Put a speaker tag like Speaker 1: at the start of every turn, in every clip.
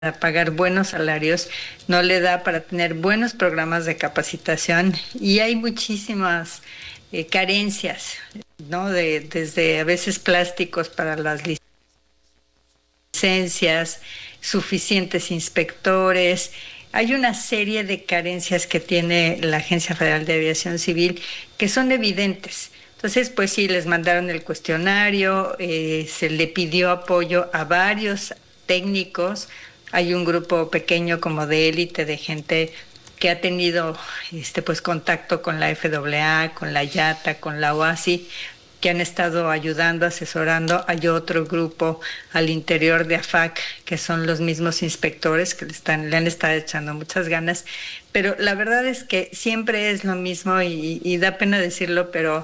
Speaker 1: para pagar buenos salarios, no le da para tener buenos programas de capacitación y hay muchísimas carencias, ¿no? Desde a veces plásticos para las licencias, suficientes inspectores. Hay una serie de carencias que tiene la Agencia Federal de Aviación Civil que son evidentes. Entonces, pues sí, les mandaron el cuestionario, se le pidió apoyo a varios técnicos. Hay un grupo pequeño como de élite de gente que ha tenido pues contacto con la FAA, con la IATA, con la OASI, que han estado ayudando, asesorando. Hay otro grupo al interior de AFAC, que son los mismos inspectores que le han estado echando muchas ganas, pero la verdad es que siempre es lo mismo y da pena decirlo, pero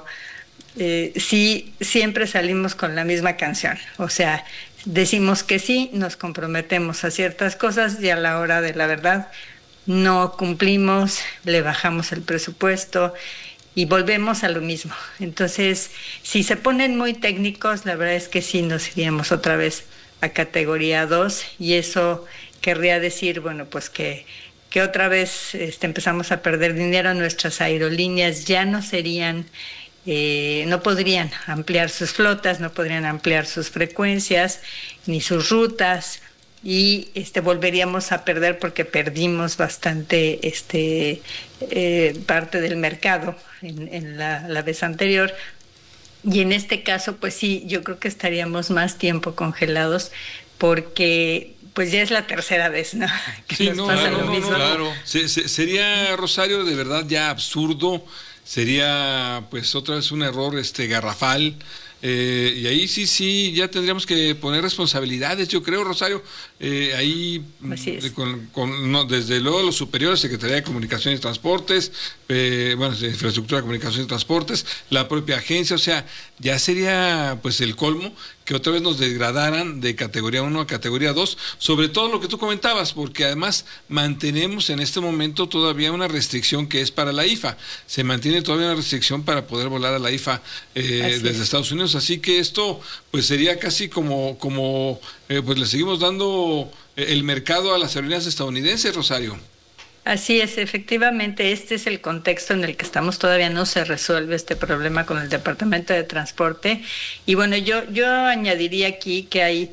Speaker 1: sí, siempre salimos con la misma canción. O sea, decimos que sí, nos comprometemos a ciertas cosas y a la hora de la verdad no cumplimos, le bajamos el presupuesto y volvemos a lo mismo. Entonces, si se ponen muy técnicos, la verdad es que sí nos iríamos otra vez a categoría 2 y eso querría decir, bueno, pues que otra vez empezamos a perder dinero, nuestras aerolíneas ya no serían, no podrían ampliar sus flotas, no podrían ampliar sus frecuencias ni sus rutas y volveríamos a perder porque perdimos bastante parte del mercado en la vez anterior. Y en este caso, pues sí, yo creo que estaríamos más tiempo congelados porque pues ya es la tercera vez, ¿no? Que
Speaker 2: sí,
Speaker 1: nos
Speaker 2: no,
Speaker 1: pasa
Speaker 2: claro,
Speaker 1: lo mismo.
Speaker 2: claro. Sería, Rosario, de verdad ya absurdo, sería pues otra vez un error garrafal. Y ahí sí, ya tendríamos que poner responsabilidades, yo creo, Rosario, ahí no, desde luego los superiores, Secretaría de Comunicaciones y Transportes, bueno, de Infraestructura, Comunicaciones y Transportes, la propia agencia, o sea, ya sería pues el colmo que otra vez nos degradaran de categoría 1 a categoría 2, sobre todo lo que tú comentabas, porque además mantenemos en este momento todavía una restricción que es para la IFA, se mantiene todavía una restricción para poder volar a la IFA desde Estados Unidos, así que esto pues sería casi como pues le seguimos dando el mercado a las aerolíneas estadounidenses, Rosario.
Speaker 1: Así es, efectivamente, este es el contexto en el que estamos. Todavía no se resuelve este problema con el Departamento de Transporte. Y bueno, yo añadiría aquí que hay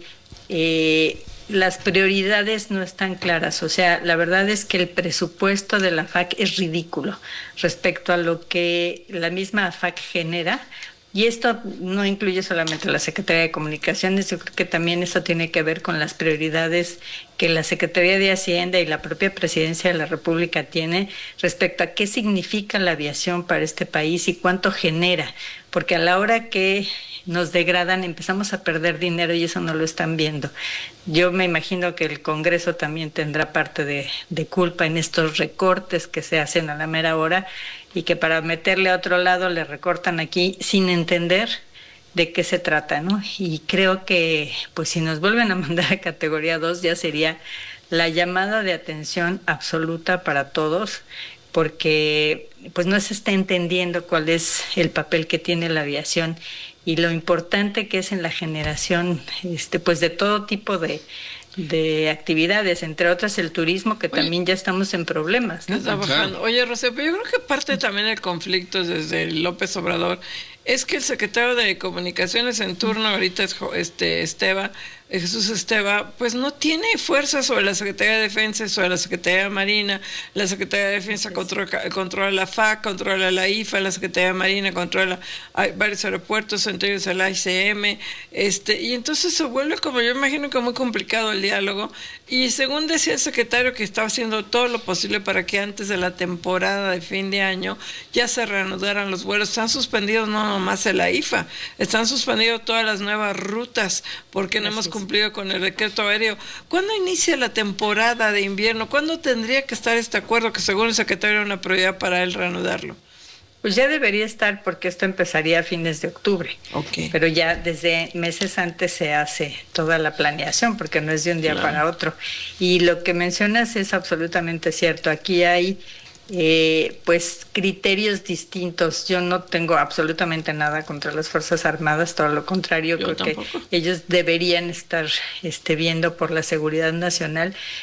Speaker 1: las prioridades no están claras. O sea, la verdad es que el presupuesto de la FAC es ridículo respecto a lo que la misma FAC genera. Y esto no incluye solamente la Secretaría de Comunicaciones, yo creo que también eso tiene que ver con las prioridades que la Secretaría de Hacienda y la propia Presidencia de la República tiene respecto a qué significa la aviación para este país y cuánto genera, porque a la hora que nos degradan empezamos a perder dinero y eso no lo están viendo. Yo me imagino que el Congreso también tendrá parte de culpa en estos recortes que se hacen a la mera hora y que para meterle a otro lado le recortan aquí sin entender de qué se trata, ¿no? Y creo que pues si nos vuelven a mandar a categoría 2 ya sería la llamada de atención absoluta para todos, porque pues no se está entendiendo cuál es el papel que tiene la aviación y lo importante que es en la generación pues de todo tipo de actividades, entre otras el turismo, que también ya estamos en problemas, ¿no?
Speaker 3: Está bajando. Oye, Rocío, pero yo creo que parte también del conflicto desde López Obrador es que el secretario de Comunicaciones en turno ahorita es Jesús Esteva, pues no tiene fuerza sobre la Secretaría de Defensa, sobre la Secretaría de Marina. La Secretaría de Defensa controla la FAC, controla la IFA, la Secretaría de Marina controla varios aeropuertos, entre ellos el ICM, y entonces se vuelve, como yo imagino, que muy complicado el diálogo. Y según decía el secretario, que estaba haciendo todo lo posible para que antes de la temporada de fin de año ya se reanudaran los vuelos. Están suspendidos no nomás en la IFA, están suspendidos todas las nuevas rutas porque no hemos cumplido con el decreto aéreo. ¿Cuándo inicia la temporada de invierno? ¿Cuándo tendría que estar este acuerdo que según el secretario era una prioridad para él reanudarlo?
Speaker 1: Pues ya debería estar porque esto empezaría a fines de octubre.
Speaker 3: Okay.
Speaker 1: Pero ya desde meses antes se hace toda la planeación porque no es de un día para otro. Y lo que mencionas es absolutamente cierto. Aquí hay pues criterios distintos. Yo no tengo absolutamente nada contra las Fuerzas Armadas, todo lo contrario,
Speaker 3: Yo
Speaker 1: creo
Speaker 3: tampoco.
Speaker 1: que ellos deberían estar viendo por la seguridad nacional,